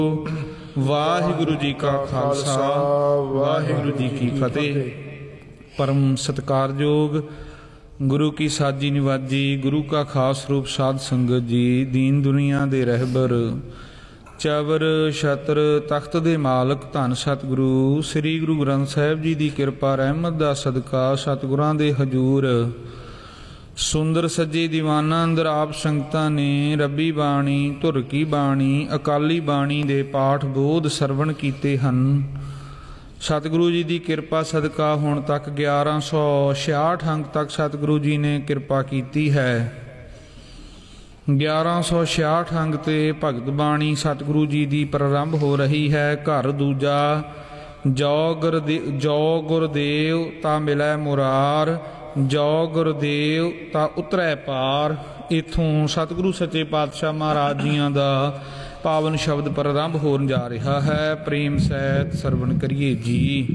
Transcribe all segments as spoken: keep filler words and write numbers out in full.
वाहिगुरु जी का खालसा वाहिगुरु जी की फतेह। परम सत्कारयोग गुरु की साजी निवाजी गुरु का खास रूप साध संगत जी, दीन दुनिया दे रहबर चवर छत्र तख्त दे मालक धन सतगुरु श्री गुरु ग्रंथ साहिब जी की किरपा रहमत दा सदका सतगुरां दे हजूर सुंदर सज्जे दीवाना अंदर आप संगतां ने रब्बी बाणी धुर की बाणी अकाली बाणी दे पाठ बोध सरवण कीते हन। सतगुरु जी की किरपा सदका हुण तक ग्यारह सौ छियाठ अंक तक सतगुरु जी ने किरपा की है। ग्यारह सौ छियाठ अंक ते भगत बाणी सतगुरु जी की प्रारंभ हो रही है। घर दूजा जो गुरदे जो गुरदेव ता मिलै मुरार जो गुरदेव ता उतरै पार। इथों सतगुरु सच्चे पातशाह महाराज जियां दा पावन शब्द प्रारंभ होने जा रहा है। प्रेम सहित सरवण करिए जी।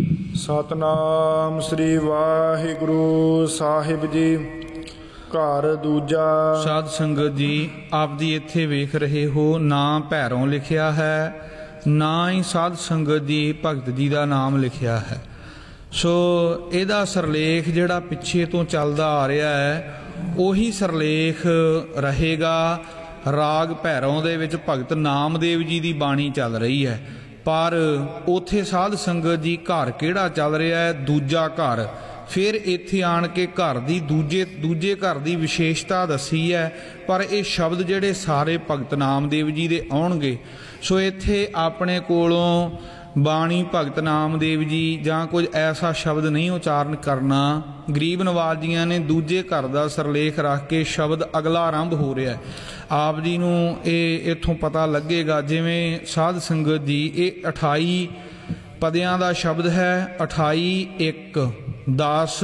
सतनाम श्री वाहिगुरु साहिब जी। घर दूजा। साध संगत जी आप जी इत्थे वेख रहे हो ना भैरों लिखिया है ना ही साध संगत जी भगत जी का नाम लिखिया है। सो इहदा सरलेख जिहड़ा पिछे तो चलदा आ रहा है उही सरलेख रहेगा। राग भैरों दे विच भगत नामदेव जी की बाणी चल रही है, पर उथे साध संगत जी घर किहड़ा चल रहा है? दूजा घर। फिर इत्थे आण के घर की दूजे दूजे घर की विशेषता दसी है, पर ये शब्द जिहड़े सारे भगत नामदेव जी दे आउणगे। सो इत्थे अपने कोलों बाणी भगत नामदेव जी जां कुछ ऐसा शब्द नहीं उचारण करना। गरीब नवाजियां ने दूजे घर का सरलेख रख के शब्द अगला आरंभ हो रहा है। आप जी नूं ये इत्थों पता लगेगा जिवें साध संगत जी ये अठाई पदियां का शब्द है। अठाई एक दस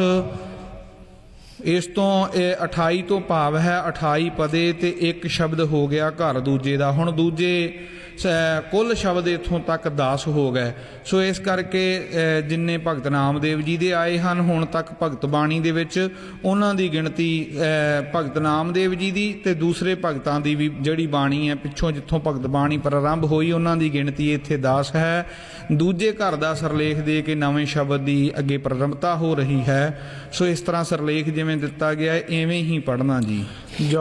इस तो अठाई तो भाव है अठाई पदे ते एक शब्द हो गया घर दूजे का। हुण दूजे कुल शब्द इत्थों तक दस हो गए। सो इस करके जिन्ने भगत नामदेव जी दे आए हैं हुण तक भगत बाणी दे विच उन्हां दी गिणती भगत नामदेव जी दी ते दूसरे भगतां दी भी जिहड़ी बाणी है पिछों जिथों भगत बाणी प्रारंभ होई उन्हां दी गिणती इत्थे दस है। दूजे घर का सरलेख दे के नवें शब्द की अगे प्रारंभता हो रही है। सो इस तरह सरलेख जिवें दिता गया इवें ही पढ़ना जी।